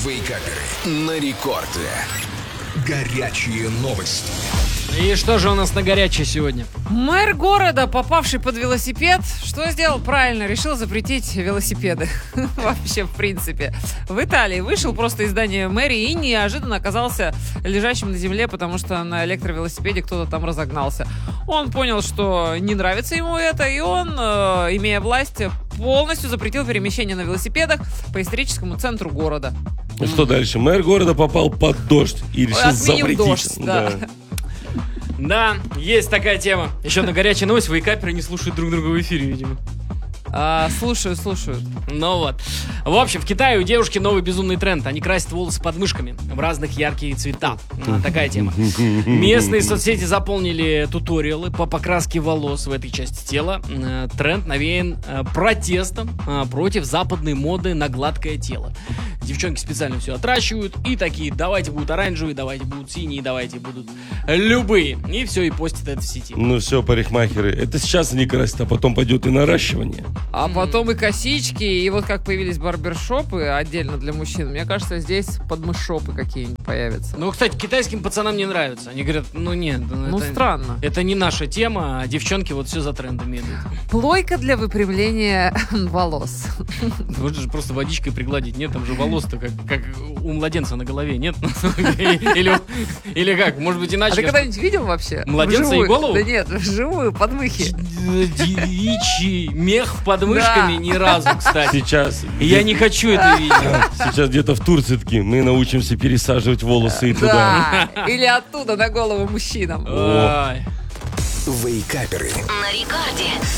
Вейкаперы на рекорде. Горячие новости. И что же у нас на горячее сегодня? Мэр города, попавший под велосипед, что сделал правильно? Решил запретить велосипеды. Вообще, в принципе. В Италии вышел просто из здания мэрии и неожиданно оказался лежащим на земле, потому что на электровелосипеде кто-то там разогнался. Он понял, что не нравится ему это, и он, имея власть, полностью запретил перемещение на велосипедах по историческому центру города. Ну что дальше? Мэр города попал под дождь и решил Отменил запретить. дождь, да. Да, есть такая тема. Еще на горячая новость, вейкаперы не слушают друг друга в эфире, видимо. Слушают. Ну вот. В общем, в Китае у девушки новый безумный тренд. Они красят волосы подмышками в разных яркие цвета. Такая тема. Местные соцсети заполнили туториалы по покраске волос в этой части тела. Тренд навеян протестом против западной моды на гладкое тело. Девчонки специально все отращивают и такие: давайте будут оранжевые, давайте будут синие, давайте будут любые. И все, и постят это в сети. Ну все, парикмахеры, это сейчас они красят, а потом пойдет и наращивание. А потом и косички, и вот как появились барбершопы отдельно для мужчин, мне кажется, здесь подмышопы какие-нибудь появятся. Ну, кстати, китайским пацанам не нравится. Они говорят, ну нет. Ну, странно. Это не наша тема, а девчонки вот все за трендами идут. Плойка для выпрямления волос. Можно же просто водичкой пригладить. Нет, там же волос-то как у младенца на голове, нет? Или как? Может быть, иначе? А ты когда-нибудь видел вообще? Младенца и голову? Да нет, вживую, подмыхи. Девичий мех под мышками ни разу, кстати. Сейчас. И я не хочу это видеть. Сейчас где-то в Турции такие, мы научимся пересаживать волосы и туда. Да, или оттуда на голову мужчинам. Ой. Вейкаперы На рекорде.